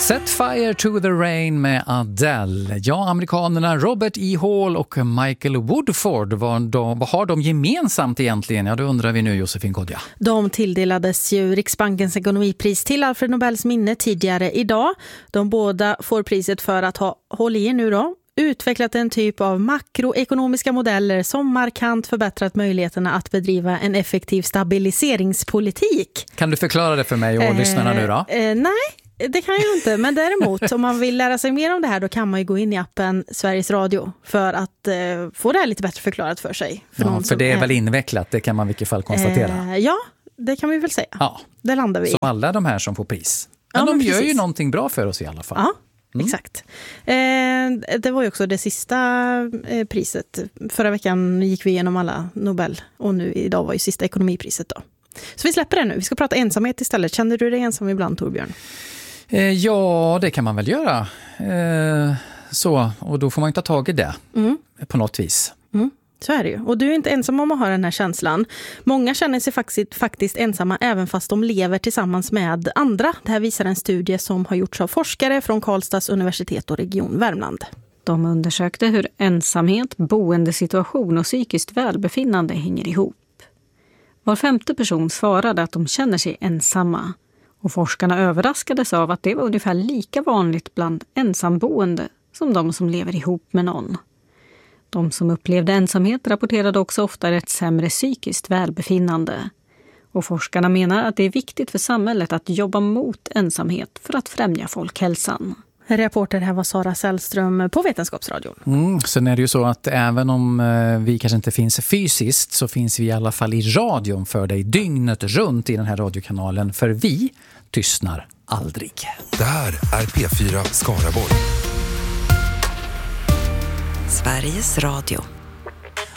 Set Fire to the Rain med Adele. Ja, amerikanerna Robert E. Hall och Michael Woodford, vad har de gemensamt egentligen? Ja, det undrar vi nu, Josefin Kodja. De tilldelades ju Riksbankens ekonomipris till Alfred Nobels minne tidigare idag. De båda får priset för att ha, håll i nu då, utvecklat en typ av makroekonomiska modeller som markant förbättrat möjligheterna att bedriva en effektiv stabiliseringspolitik. Kan du förklara det för mig och lyssnarna nu då? Nej. Det kan jag inte, men däremot om man vill lära sig mer om det här då kan man ju gå in i appen Sveriges Radio för att få det här lite bättre förklarat för sig. För det är väl invecklat, det kan man i vilket fall konstatera. Ja, det kan vi väl säga. Ja. Där landar vi. Som alla de här som får pris. Men de gör ju någonting bra för oss i alla fall. Ja, exakt. Det var ju också det sista priset. Förra veckan gick vi igenom alla Nobel och nu idag var ju sista ekonomipriset då. Så vi släpper det nu. Vi ska prata ensamhet istället. Känner du dig ensam ibland, Torbjörn? Ja, det kan man väl göra. Så, och då får man ju ta tag i det på något vis. Så är det ju. Och du är inte ensam om att ha den här känslan. Många känner sig faktiskt ensamma även fast de lever tillsammans med andra. Det här visar en studie som har gjorts av forskare från Karlstads universitet och Region Värmland. De undersökte hur ensamhet, boendesituation och psykiskt välbefinnande hänger ihop. Var 5:e person svarade att de känner sig ensamma. Och forskarna överraskades av att det var ungefär lika vanligt bland ensamboende som de som lever ihop med någon. De som upplevde ensamhet rapporterade också oftare ett sämre psykiskt välbefinnande. Och forskarna menar att det är viktigt för samhället att jobba mot ensamhet för att främja folkhälsan. Reporter här var Sara Sällström på Vetenskapsradion. Sen är det ju så att även om vi kanske inte finns fysiskt så finns vi i alla fall i radion för dig dygnet runt i den här radiokanalen. För vi tystnar aldrig. Det här är P4 Skaraborg. Sveriges Radio.